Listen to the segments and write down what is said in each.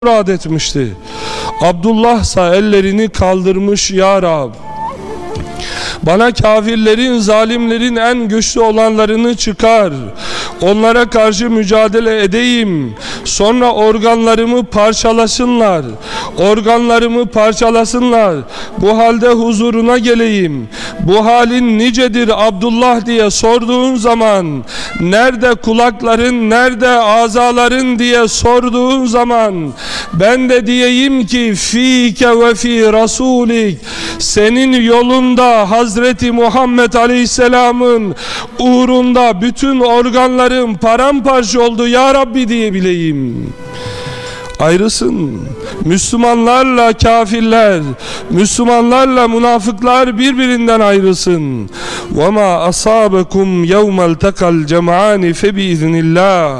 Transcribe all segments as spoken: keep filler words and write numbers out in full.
murad etmişti. Abdullah ise ellerini kaldırmış, ya Rab, bana kafirlerin, zalimlerin en güçlü olanlarını çıkar, onlara karşı mücadele edeyim, sonra organlarımı parçalasınlar, organlarımı parçalasınlar, bu halde huzuruna geleyim. Bu halin nicedir Abdullah diye sorduğun zaman, nerede kulakların, nerede azaların diye sorduğun zaman, ben de diyeyim ki fike ve fi rasulik, senin yolunda Hazreti Muhammed Aleyhisselam'ın uğrunda bütün organlarım paramparça oldu ya Rabbi diyebileyim. Ayrısın. Müslümanlarla kafirler, Müslümanlarla münafıklar birbirinden ayrısın. وَمَا أَصَابَكُمْ يَوْمَ الْتَقَى الْجَمْعَانِ فَبِإِذْنِ اللّٰهِ.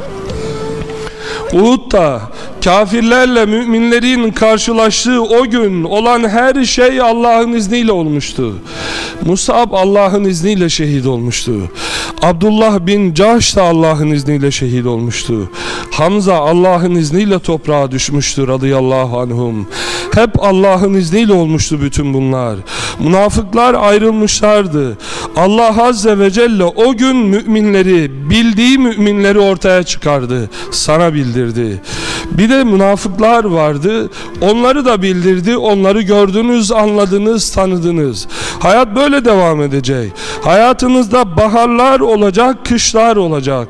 Uhud'da kafirlerle müminlerin karşılaştığı o gün olan her şey Allah'ın izniyle olmuştu. Musab Allah'ın izniyle şehit olmuştu. Abdullah bin Cahş da Allah'ın izniyle şehit olmuştu. Hamza Allah'ın izniyle toprağa düşmüştü radıyallahu anhum. Hep Allah'ın izniyle olmuştu bütün bunlar. Münafıklar ayrılmışlardı. Allah azze ve celle o gün müminleri, bildiği müminleri ortaya çıkardı. Sana bildirdi. Bir de münafıklar vardı. Onları da bildirdi. Onları gördünüz, anladınız, tanıdınız. Hayat böyle devam edecek. Hayatınızda baharlar olacak, kışlar olacak.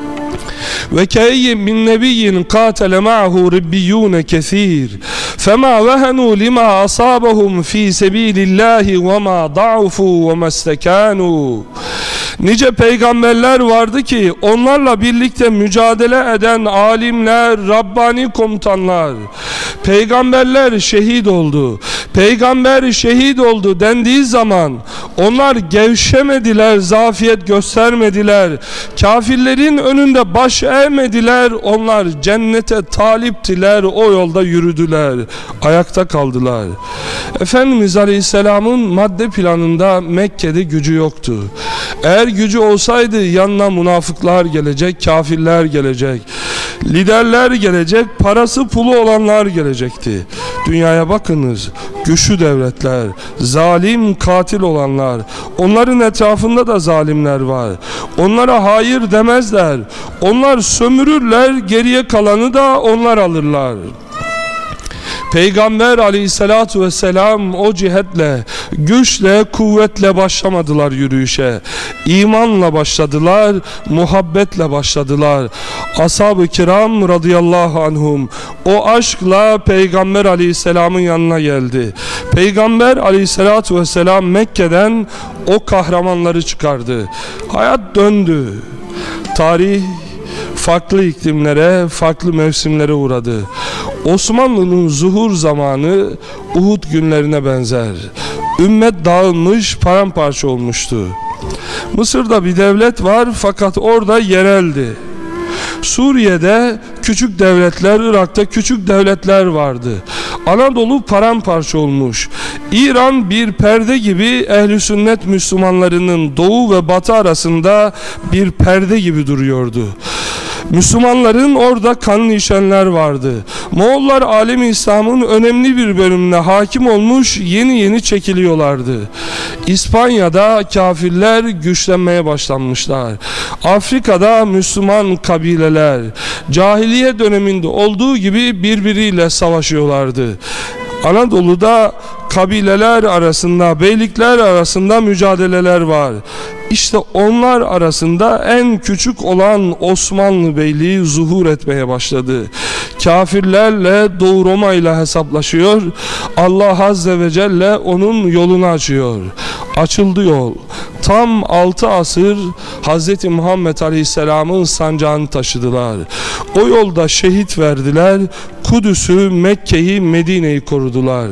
Ve keyyin min nebiyyin katele ma'hu ribbiyun kesir fema vehenu lima asabahum fi sebilillahi ve ma da'ufu ve mestekanu. Nice peygamberler vardı ki onlarla birlikte mücadele eden alimler, Rabbani komutanlar. Peygamberler şehit oldu. Peygamber şehit oldu dendiği zaman onlar gevşemediler, zafiyet göstermediler. Kafirlerin önünde baş eğmediler. Onlar cennete taliptiler, o yolda yürüdüler. Ayakta kaldılar. Efendimiz Aleyhisselam'ın madde planında Mekke'de gücü yoktu. Eğer gücü olsaydı yanına münafıklar gelecek, kafirler gelecek, liderler gelecek, parası pulu olanlar gelecekti. Dünyaya bakınız, güçlü devletler, zalim, katil olanlar, onların etrafında da zalimler var. Onlara hayır demezler. Onlar sömürürler, geriye kalanı da onlar alırlar. Peygamber aleyhissalatu vesselam o cihetle, güçle, kuvvetle başlamadılar yürüyüşe. İmanla başladılar, muhabbetle başladılar. Ashab-ı kiram radıyallahu anhum o aşkla Peygamber aleyhisselamın yanına geldi. Peygamber aleyhissalatu vesselam Mekke'den o kahramanları çıkardı. Hayat döndü. Tarih farklı iklimlere, farklı mevsimlere uğradı. Osmanlı'nın zuhur zamanı Uhud günlerine benzer. Ümmet dağılmış, paramparça olmuştu. Mısır'da bir devlet var fakat orada yereldi. Suriye'de küçük devletler, Irak'ta küçük devletler vardı. Anadolu paramparça olmuş. İran bir perde gibi ehl-i sünnet Müslümanlarının doğu ve batı arasında bir perde gibi duruyordu. Müslümanların orada kanlı işenler vardı. Moğollar alem-i İslam'ın önemli bir bölümüne hakim olmuş, yeni yeni çekiliyorlardı. İspanya'da kafirler güçlenmeye başlanmışlar. Afrika'da Müslüman kabileler cahiliye döneminde olduğu gibi birbiriyle savaşıyorlardı. Anadolu'da kabileler arasında, beylikler arasında mücadeleler var. İşte onlar arasında en küçük olan Osmanlı Beyliği zuhur etmeye başladı. Kafirlerle Doğu Roma ile hesaplaşıyor. Allah Azze ve Celle onun yolunu açıyor. Açıldı yol. Tam altı asır Hazreti Muhammed Aleyhisselam'ın sancağını taşıdılar. O yolda şehit verdiler. Kudüs'ü, Mekke'yi, Medine'yi korudular.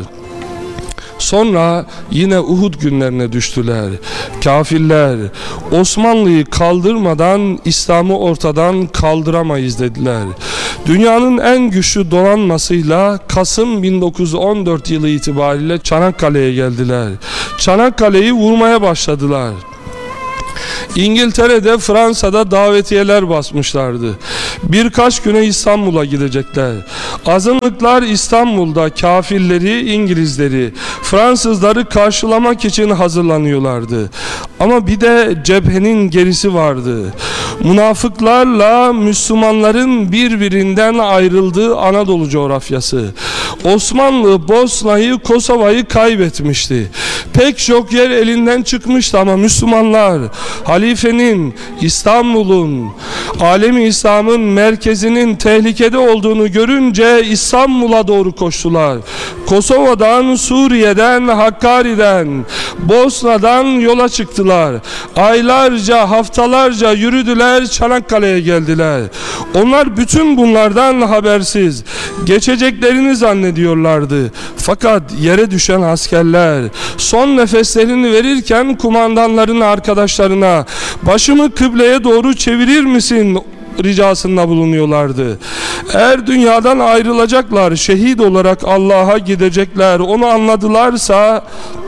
Sonra yine Uhud günlerine düştüler. Kafirler Osmanlı'yı kaldırmadan İslam'ı ortadan kaldıramayız dediler. Dünyanın en güçlü donanmasıyla Kasım bin dokuz yüz on dört yılı itibariyle Çanakkale'ye geldiler. Çanakkale'yi vurmaya başladılar. İngiltere'de, Fransa'da davetiyeler basmışlardı. Birkaç güne İstanbul'a gidecekler. Azınlıklar İstanbul'da kafirleri, İngilizleri, Fransızları karşılamak için hazırlanıyorlardı. Ama bir de cephenin gerisi vardı. Münafıklarla Müslümanların birbirinden ayrıldığı Anadolu coğrafyası. Osmanlı Bosna'yı, Kosova'yı kaybetmişti. Pek çok yer elinden çıkmıştı ama Müslümanlar halifenin, İstanbul'un, alemi İslam'ın merkezinin tehlikede olduğunu görünce İstanbul'a doğru koştular. Kosova'dan, Suriye'den, Hakkari'den, Bosna'dan yola çıktılar. Aylarca, haftalarca yürüdüler, Çanakkale'ye geldiler. Onlar bütün bunlardan habersiz. Geçeceklerini zannediyorlardı. Fakat yere düşen askerler son nefeslerini verirken kumandanların arkadaşlarına başımı kıbleye doğru çevirir misin ricasında bulunuyorlardı. Eğer dünyadan ayrılacaklar, şehit olarak Allah'a gidecekler, onu anladılarsa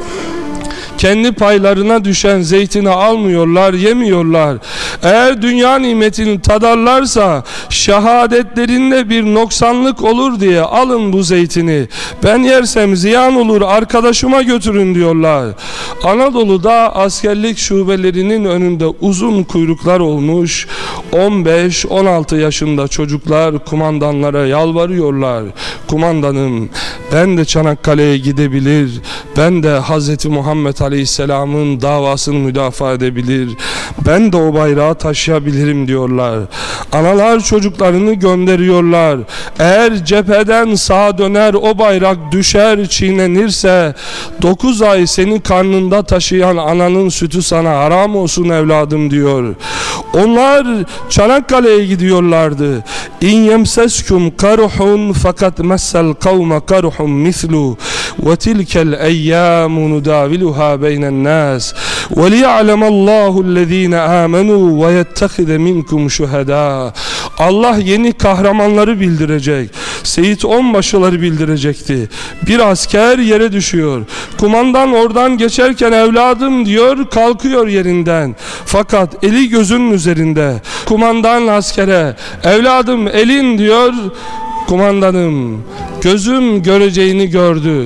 kendi paylarına düşen zeytini almıyorlar, yemiyorlar. Eğer dünya nimetini tadarlarsa şehadetlerinde bir noksanlık olur diye alın bu zeytini. Ben yersem ziyan olur, arkadaşıma götürün diyorlar. Anadolu'da askerlik şubelerinin önünde uzun kuyruklar olmuş. on beş on altı yaşında çocuklar kumandanlara yalvarıyorlar. Kumandanım, ben de Çanakkale'ye gidebilir, ben de Hazreti Muhammed Aleyhisselam'ın davasını müdafaa edebilir, ben de o bayrağı taşıyabilirim diyorlar. Analar çocuklarını gönderiyorlar. Eğer cepheden sağa döner, o bayrak düşer, çiğnenirse dokuz ay seni karnında taşıyan ananın sütü sana haram olsun evladım diyor. Onlar Çanakkale'ye gidiyorlardı. İn yemseskum karuhun fakat messel kavme karuhun mislu ve tilkel eyyamu nudaviluha beynen nas ve liya'lemallahu allazina amenu ve yettehide minkum şuhada. Allah yeni kahramanları bildirecek. Seyit Onbaşıları bildirecekti. Bir asker yere düşüyor. Kumandan oradan geçerken evladım diyor, kalkıyor yerinden. Fakat eli gözünün üzerinde. Kumandan askere evladım elin diyor. Kumandanım gözüm göreceğini gördü.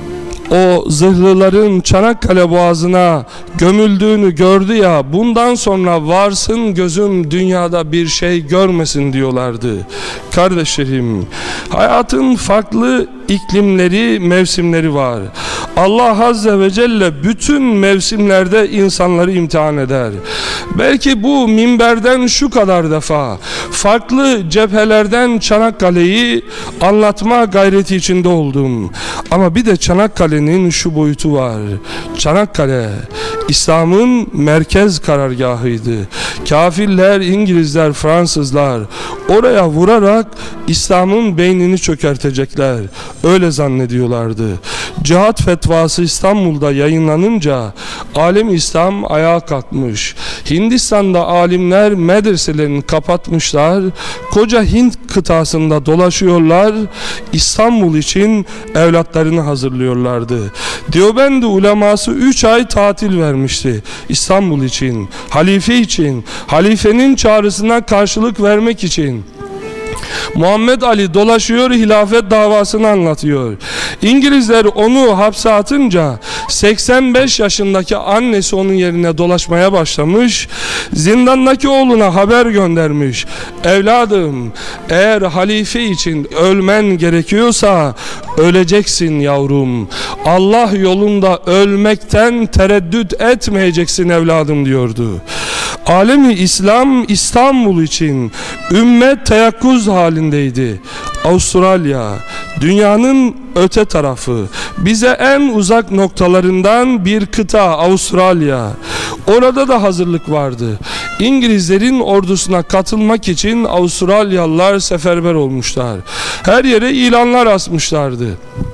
O zırhlıların Çanakkale boğazına gömüldüğünü gördü ya, bundan sonra varsın gözüm dünyada bir şey görmesin diyorlardı. Kardeşlerim, hayatın farklı iklimleri, mevsimleri var. Allah Azze ve Celle bütün mevsimlerde insanları imtihan eder. Belki bu minberden şu kadar defa farklı cephelerden Çanakkale'yi anlatma gayreti içinde oldum. Ama bir de Çanakkale'nin şu boyutu var. Çanakkale İslam'ın merkez karargahıydı. Kafirler, İngilizler, Fransızlar oraya vurarak İslam'ın beynini çökertecekler. Öyle zannediyorlardı. Cihat fetvası İstanbul'da yayınlanınca alem İslam ayağa kalkmış. Hindistan'da alimler medreselerini kapatmışlar. Koca Hint kıtasında dolaşıyorlar. İstanbul için evlatlarını hazırlıyorlardı. Deobend uleması üç ay tatil vermişti İstanbul için, halife için, halifenin çağrısına karşılık vermek için. Muhammed Ali dolaşıyor, hilafet davasını anlatıyor. İngilizler onu hapse atınca seksen beş yaşındaki annesi onun yerine dolaşmaya başlamış. Zindandaki oğluna haber göndermiş. Evladım, eğer halife için ölmen gerekiyorsa öleceksin yavrum. Allah yolunda ölmekten tereddüt etmeyeceksin evladım diyordu. Alemi İslam İstanbul için ümmet teyakkuz halindeydi. Avustralya, dünyanın öte tarafı, bize en uzak noktalarından bir kıta Avustralya. Orada da hazırlık vardı. İngilizlerin ordusuna katılmak için Avustralyalılar seferber olmuşlar. Her yere ilanlar asmışlardı.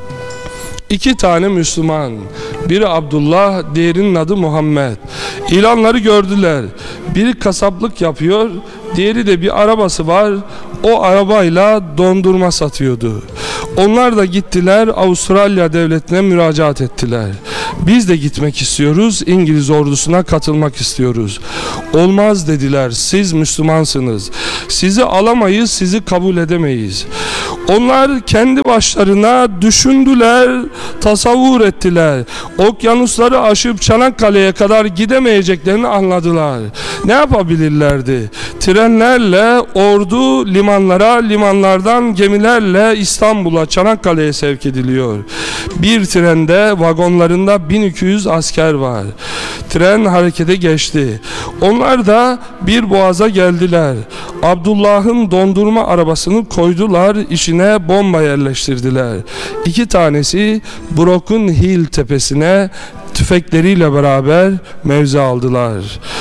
İki tane Müslüman, biri Abdullah, diğerinin adı Muhammed. İlanları gördüler. Biri kasaplık yapıyor, diğeri de bir arabası var. O arabayla dondurma satıyordu. Onlar da gittiler, Avustralya devletine müracaat ettiler. Biz de gitmek istiyoruz, İngiliz ordusuna katılmak istiyoruz. Olmaz dediler, siz Müslümansınız. Sizi alamayız, sizi kabul edemeyiz. Onlar kendi başlarına düşündüler, tasavvur ettiler. Okyanusları aşıp Çanakkale'ye kadar gidemeyeceklerini anladılar. Ne yapabilirlerdi? Trenlerle ordu limanlara, limanlardan gemilerle İstanbul'a, Çanakkale'ye sevk ediliyor. Bir trende vagonlarında bin iki yüz asker var. Tren harekete geçti. Onlar da bir boğaza geldiler. Abdullah'ın dondurma arabasını koydular, içine bomba yerleştirdiler. İki tanesi Broken Hill tepesine tüfekleriyle beraber mevzi aldılar.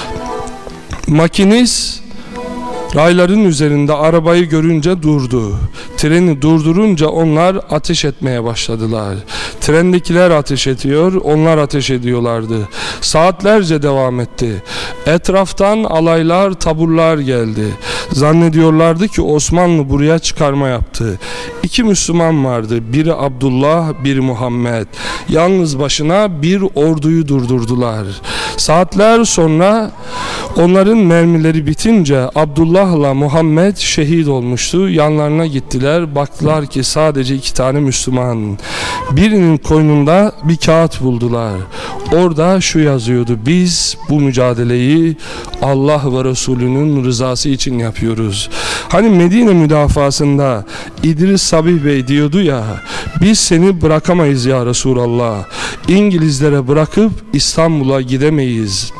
Makinist rayların üzerinde arabayı görünce durdu. Treni durdurunca onlar ateş etmeye başladılar. Trendekiler ateş ediyor, onlar ateş ediyorlardı. Saatlerce devam etti. Etraftan alaylar, taburlar geldi. Zannediyorlardı ki Osmanlı buraya çıkarma yaptı. İki Müslüman vardı. Biri Abdullah, biri Muhammed. Yalnız başına bir orduyu durdurdular. Saatler sonra onların mermileri bitince Abdullah'la Muhammed şehit olmuştu. Yanlarına gittiler. Baktılar ki sadece iki tane Müslüman. Birinin koynunda bir kağıt buldular. Orada şu yazıyordu: biz bu mücadeleyi Allah ve Resulünün rızası için yapıyoruz. Hani Medine müdafasında İdris Sabih Bey diyordu ya, biz seni bırakamayız ya Resulallah. İngilizlere bırakıp İstanbul'a gidemeyiz.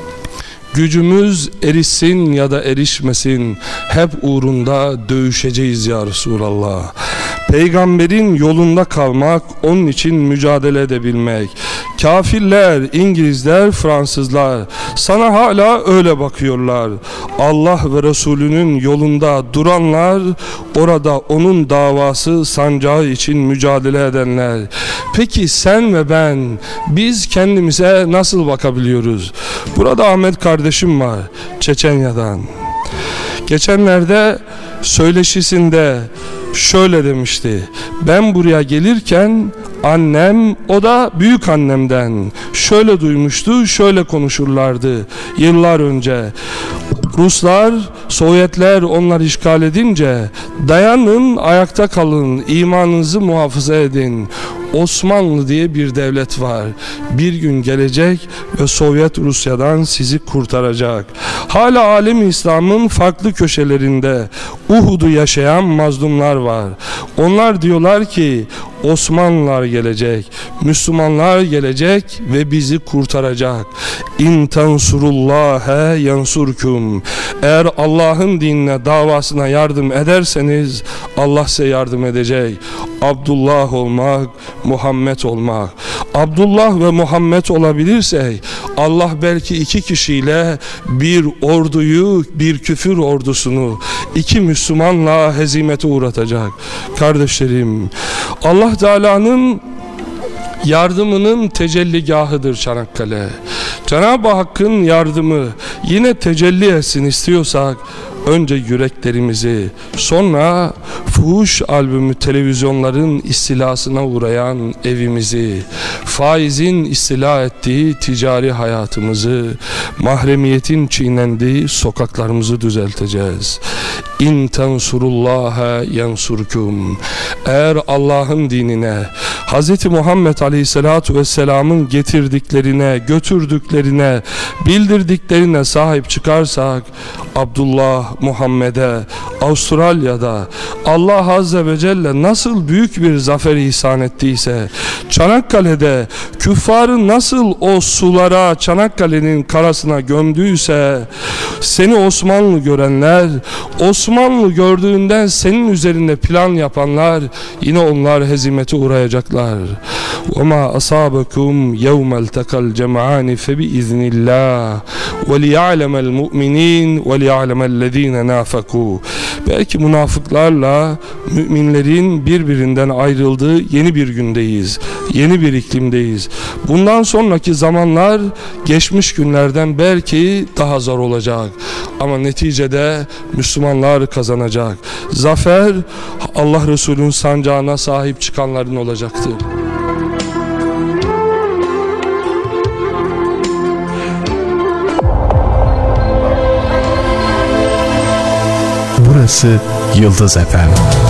Gücümüz erişsin ya da erişmesin, hep uğrunda dövüşeceğiz ya Resulallah. Peygamberin yolunda kalmak, onun için mücadele edebilmek. Kafirler, İngilizler, Fransızlar sana hala öyle bakıyorlar. Allah ve Resulünün yolunda duranlar, orada onun davası sancağı için mücadele edenler. Peki sen ve ben, biz kendimize nasıl bakabiliyoruz? Burada Ahmet kardeşim var, Çeçenya'dan. Geçenlerde söyleşisinde şöyle demişti: ben buraya gelirken annem, o da büyük annemden şöyle duymuştu, şöyle konuşurlardı yıllar önce. Ruslar, Sovyetler onlar işgal edince, dayanın, ayakta kalın, imanınızı muhafaza edin. Osmanlı diye bir devlet var. Bir gün gelecek ve Sovyet Rusya'dan sizi kurtaracak. Hala alem İslam'ın farklı köşelerinde Uhud'u yaşayan mazlumlar var. Onlar diyorlar ki Osmanlılar gelecek, Müslümanlar gelecek ve bizi kurtaracak. İn tansurullâhe yansurkum. Eğer Allah'ın dinine, davasına yardım ederseniz Allah size yardım edecek. Abdullah olmak, Muhammed olmak. Abdullah ve Muhammed olabilirsek Allah belki iki kişiyle bir orduyu, bir küfür ordusunu, iki Müslümanla hezimete uğratacak. Kardeşlerim, Allah Teala'nın yardımının tecelligahıdır Çanakkale. Cenab-ı Hakk'ın yardımı yine tecelli etsin istiyorsak önce yüreklerimizi, sonra fuhuş albümü televizyonların istilasına uğrayan evimizi, faizin istila ettiği ticari hayatımızı, mahremiyetin çiğnendiği sokaklarımızı düzelteceğiz. İn tensurullaha yansurkum. Eğer Allah'ın dinine, Hz. Muhammed Aleyhisselatü Vesselam'ın getirdiklerine, götürdüklerine, bildirdiklerine sahip çıkarsak, Abdullah Muhammed'e Avustralya'da Allah Azze ve Celle nasıl büyük bir zafer ihsan ettiyse, Çanakkale'de küffarı nasıl o sulara, Çanakkale'nin karasına gömdüyse, seni Osmanlı görenler, Osmanlı gördüğünden senin üzerinde plan yapanlar, yine onlar hezimete uğrayacaklar. وَمَا أَصَابَكُمْ يَوْمَ الْتَقَى الْجَمْعَانِ فَبِإِذْنِ اللّٰهِ وَلِيَعْلَمَ الْمُؤْمِنِينَ وَلِيَعْلَمَ الَّذ۪ينَ نَافَقُوا. Belki münafıklarla müminlerin birbirinden ayrıldığı yeni bir gündeyiz, yeni bir iklimdeyiz. Bundan sonraki zamanlar geçmiş günlerden belki daha zor olacak, ama neticede Müslümanlar kazanacak. Zafer Allah Resulü'nün sancağına sahip çıkanların olacaktır. Burası Yıldız Efem.